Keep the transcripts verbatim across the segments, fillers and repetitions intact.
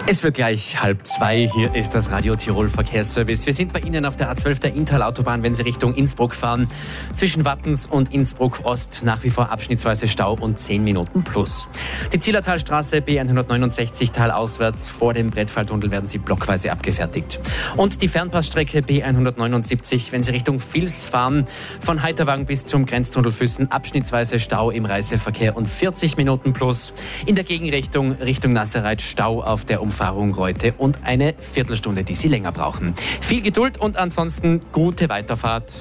Es wird gleich halb zwei. Hier ist das Radio Tirol Verkehrsservice. Wir sind bei Ihnen auf der A zwölf der Inntal-Autobahn, wenn Sie Richtung Innsbruck fahren. Zwischen Wattens und Innsbruck Ost nach wie vor abschnittsweise Stau und zehn Minuten plus. Die Zillertalstraße B hundertneunundsechzig talauswärts vor dem Brettfalltunnel werden Sie blockweise abgefertigt. Und die Fernpassstrecke B hundertneunundsiebzig, wenn Sie Richtung Vils fahren, von Heiterwagen bis zum Grenztunnel Füssen abschnittsweise Stau im Reiseverkehr und vierzig Minuten plus. In der Gegenrichtung Richtung Nasserreit Stau auf der Umfahrung Reute und eine Viertelstunde, die Sie länger brauchen. Viel Geduld und ansonsten gute Weiterfahrt.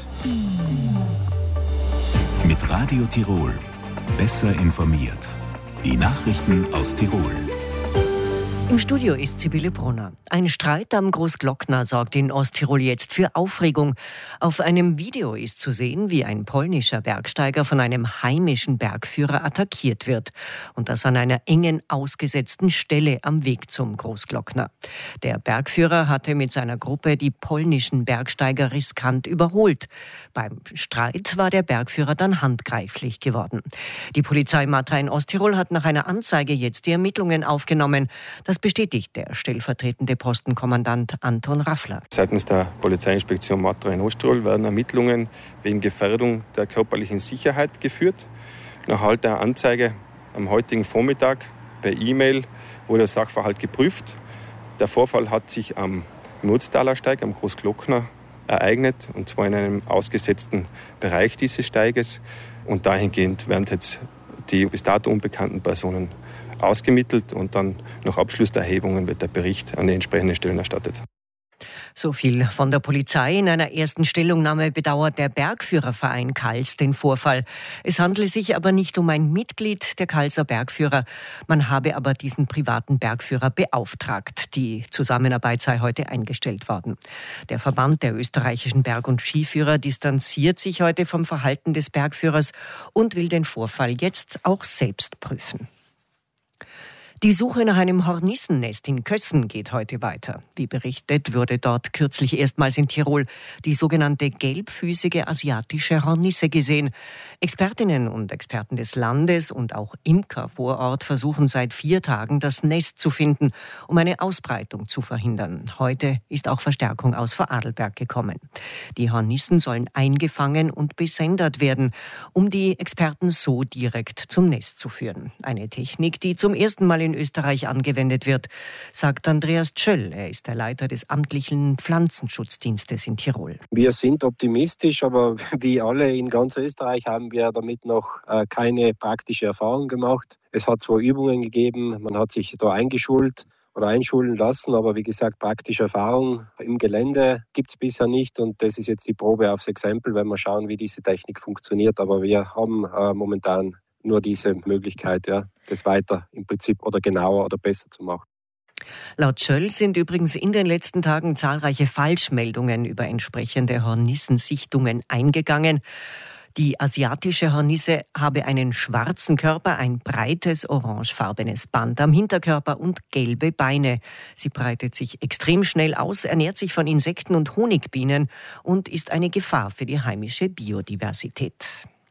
Mit Radio Tirol. Besser informiert. Die Nachrichten aus Tirol. Im Studio ist Sibylle Brunner. Ein Streit am Großglockner sorgt in Osttirol jetzt für Aufregung. Auf einem Video ist zu sehen, wie ein polnischer Bergsteiger von einem heimischen Bergführer attackiert wird. Und das an einer engen, ausgesetzten Stelle am Weg zum Großglockner. Der Bergführer hatte mit seiner Gruppe die polnischen Bergsteiger riskant überholt. Beim Streit war der Bergführer dann handgreiflich geworden. Die Polizei Matra in Osttirol hat nach einer Anzeige jetzt die Ermittlungen aufgenommen. Das bestätigt der stellvertretende Postenkommandant Anton Raffler. Seitens der Polizeiinspektion Matra in Osttirol werden Ermittlungen wegen Gefährdung der körperlichen Sicherheit geführt. Nach Erhalt der Anzeige am heutigen Vormittag per E-Mail wurde der Sachverhalt geprüft. Der Vorfall hat sich am Mutztaler Steig, am Großglockner, ereignet, und zwar in einem ausgesetzten Bereich dieses Steiges. Und dahingehend werden jetzt die bis dato unbekannten Personen ausgemittelt und dann nach Abschluss der Erhebungen wird der Bericht an die entsprechenden Stellen erstattet. So viel von der Polizei. In einer ersten Stellungnahme bedauert der Bergführerverein Kals den Vorfall. Es handle sich aber nicht um ein Mitglied der Kalser Bergführer. Man habe aber diesen privaten Bergführer beauftragt. Die Zusammenarbeit sei heute eingestellt worden. Der Verband der österreichischen Berg- und Skiführer distanziert sich heute vom Verhalten des Bergführers und will den Vorfall jetzt auch selbst prüfen. Die Suche nach einem Hornissennest in Kössen geht heute weiter. Wie berichtet, wurde dort kürzlich erstmals in Tirol die sogenannte gelbfüßige asiatische Hornisse gesehen. Expertinnen und Experten des Landes und auch Imker vor Ort versuchen seit vier Tagen, das Nest zu finden, um eine Ausbreitung zu verhindern. Heute ist auch Verstärkung aus Vorarlberg gekommen. Die Hornissen sollen eingefangen und besendet werden, um die Experten so direkt zum Nest zu führen. Eine Technik, die zum ersten Mal in in Österreich angewendet wird, sagt Andreas Tschöll. Er ist der Leiter des amtlichen Pflanzenschutzdienstes in Tirol. Wir sind optimistisch, aber wie alle in ganz Österreich haben wir damit noch keine praktische Erfahrung gemacht. Es hat zwar Übungen gegeben, man hat sich da eingeschult oder einschulen lassen, aber wie gesagt, praktische Erfahrung im Gelände gibt es bisher nicht und das ist jetzt die Probe aufs Exempel, wenn wir schauen, wie diese Technik funktioniert. Aber wir haben äh, momentan nur diese Möglichkeit, ja, das weiter im Prinzip oder genauer oder besser zu machen. Laut Schöll sind übrigens in den letzten Tagen zahlreiche Falschmeldungen über entsprechende Hornissensichtungen eingegangen. Die asiatische Hornisse habe einen schwarzen Körper, ein breites orangefarbenes Band am Hinterkörper und gelbe Beine. Sie breitet sich extrem schnell aus, ernährt sich von Insekten und Honigbienen und ist eine Gefahr für die heimische Biodiversität.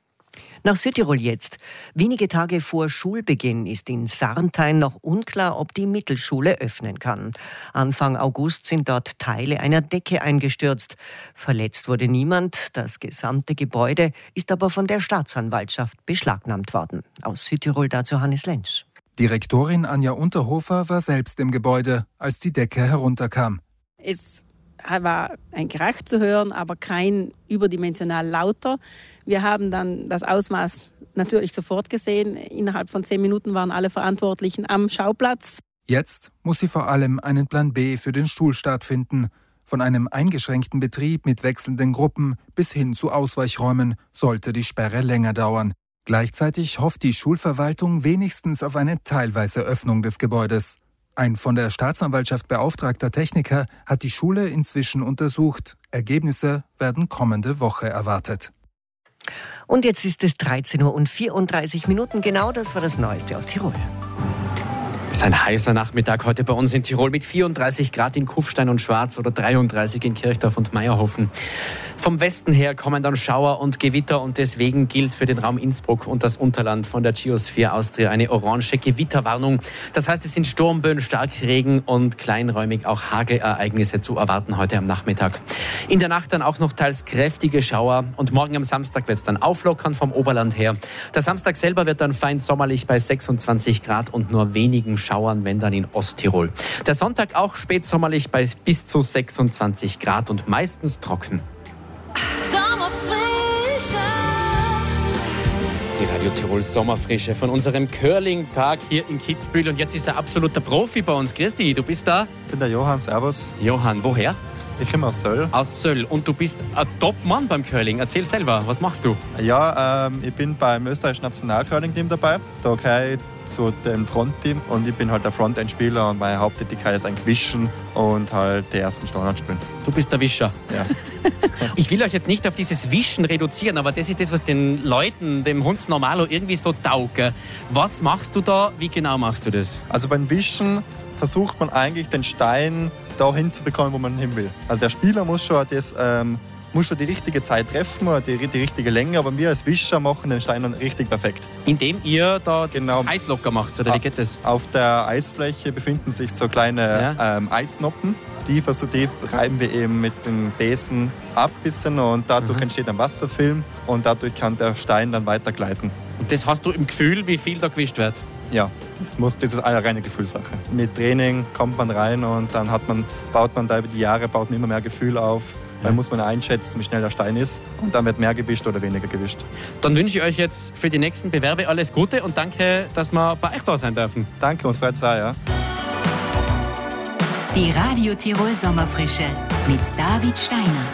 Nach Südtirol jetzt. Wenige Tage vor Schulbeginn ist in Sarnthein noch unklar, ob die Mittelschule öffnen kann. Anfang August sind dort Teile einer Decke eingestürzt. Verletzt wurde niemand. Das gesamte Gebäude ist aber von der Staatsanwaltschaft beschlagnahmt worden. Aus Südtirol dazu Hannes Lentsch. Direktorin Anja Unterhofer war selbst im Gebäude, als die Decke herunterkam. Es war ein Krach zu hören, aber kein überdimensional lauter. Wir haben dann das Ausmaß natürlich sofort gesehen. Innerhalb von zehn Minuten waren alle Verantwortlichen am Schauplatz. Jetzt muss sie vor allem einen Plan B für den Schulstart finden. Von einem eingeschränkten Betrieb mit wechselnden Gruppen bis hin zu Ausweichräumen sollte die Sperre länger dauern. Gleichzeitig hofft die Schulverwaltung wenigstens auf eine teilweise Öffnung des Gebäudes. Ein von der Staatsanwaltschaft beauftragter Techniker hat die Schule inzwischen untersucht. Ergebnisse werden kommende Woche erwartet. Und jetzt ist es dreizehn Uhr und vierunddreißig Minuten. Genau das war das Neueste aus Tirol. Es ist ein heißer Nachmittag heute bei uns in Tirol mit vierunddreißig Grad in Kufstein und Schwarz oder dreiunddreißig in Kirchdorf und Meierhofen. Vom Westen her kommen dann Schauer und Gewitter und deswegen gilt für den Raum Innsbruck und das Unterland von der Geosphere Austria eine orange Gewitterwarnung. Das heißt, es sind Sturmböen, Starkregen und kleinräumig auch Hagelereignisse zu erwarten heute am Nachmittag. In der Nacht dann auch noch teils kräftige Schauer und morgen am Samstag wird es dann auflockern vom Oberland her. Der Samstag selber wird dann fein sommerlich bei sechsundzwanzig Grad und nur wenigen Schauern, wenn dann in Osttirol. Der Sonntag auch spätsommerlich bei bis zu sechsundzwanzig Grad und meistens trocken. Die Radio Tirol Sommerfrische von unserem Curling-Tag hier in Kitzbühel. Und jetzt ist er absoluter Profi bei uns. Christi, du bist da? Ich bin der Johann, servus. Johann, woher? Ich komme aus Söll. Aus Söll. Und du bist ein Top-Mann beim Curling. Erzähl selber, was machst du? Ja, ähm, ich bin beim österreichischen National-Curling-Team dabei. Da gehöre ich zu dem Front-Team und ich bin halt der Frontend-Spieler und meine Haupttätigkeit ist eigentlich Wischen und halt die ersten Standard spielen. Du bist der Wischer? Ja. Ich will euch jetzt nicht auf dieses Wischen reduzieren, aber das ist das, was den Leuten, dem Hunds Normalo irgendwie so taugt. Was machst du da? Wie genau machst du das? Also beim Wischen versucht man eigentlich den Stein dahin zu bekommen, wo man hin will. Also der Spieler muss schon, das, ähm, muss schon die richtige Zeit treffen oder die, die richtige Länge, aber wir als Wischer machen den Stein dann richtig perfekt. Indem ihr da genau. das Eis locker macht, oder wie geht das? Auf der Eisfläche befinden sich so kleine ja. ähm, Eisnoppen. Die, versuch, die reiben wir eben mit dem Besen ab bisschen und dadurch mhm. entsteht ein Wasserfilm und dadurch kann der Stein dann weiter gleiten. Und das hast du im Gefühl, wie viel da gewischt wird? Ja, das, muss, das ist eine reine Gefühlssache. Mit Training kommt man rein und dann hat man, baut man da über die Jahre baut man immer mehr Gefühl auf. Ja. Dann muss man einschätzen, wie schnell der Stein ist und dann wird mehr gewischt oder weniger gewischt. Dann wünsche ich euch jetzt für die nächsten Bewerbe alles Gute und danke, dass wir bei euch da sein dürfen. Danke, uns freut es auch, ja. Die Radio Tirol Sommerfrische mit David Steiner.